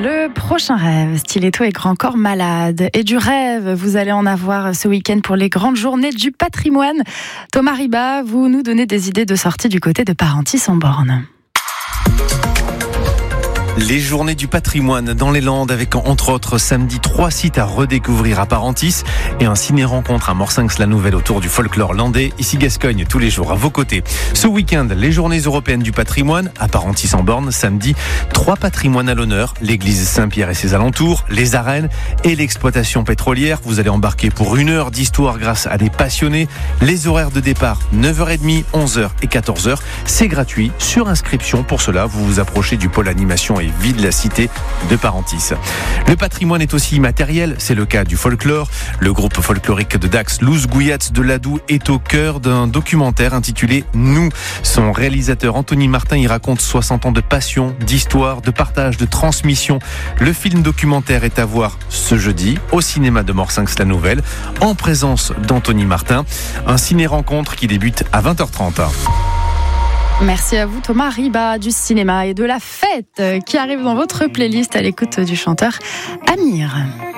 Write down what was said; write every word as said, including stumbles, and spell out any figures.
le prochain rêve, Stiletto et Grand Corps Malade. Et du rêve, vous allez en avoir ce week-end pour les grandes journées du patrimoine. Thomas Riba, vous nous donnez des idées de sortie du côté de Parentis en Borne. Les journées du patrimoine dans les Landes avec entre autres samedi trois sites à redécouvrir à Parentis et un ciné-rencontre à Morsinx-la-Nouvelle autour du folklore landais. Ici Gascogne tous les jours à vos côtés. Ce week-end, les journées européennes du patrimoine à Parentis en Borne. Samedi, trois patrimoines à l'honneur. L'église Saint-Pierre et ses alentours, les arènes et l'exploitation pétrolière. Vous allez embarquer pour une heure d'histoire grâce à des passionnés. Les horaires de départ neuf heures trente, onze heures et quatorze heures. C'est gratuit sur inscription. Pour cela, vous vous approchez du pôle animation et vie de la cité de Parentis. Le patrimoine est aussi immatériel, c'est le cas du folklore. Le groupe folklorique de Dax, Louz Gouillat de Ladoux, est au cœur d'un documentaire intitulé Nous. Son réalisateur Anthony Martin y raconte soixante ans de passion, d'histoire, de partage, de transmission. Le film documentaire est à voir ce jeudi au cinéma de Morsinx-la-Nouvelle en présence d'Anthony Martin. Un ciné-rencontre qui débute à vingt heures trente. Merci à vous Thomas Riba du cinéma et de la fête qui arrive dans votre playlist à l'écoute du chanteur Amir.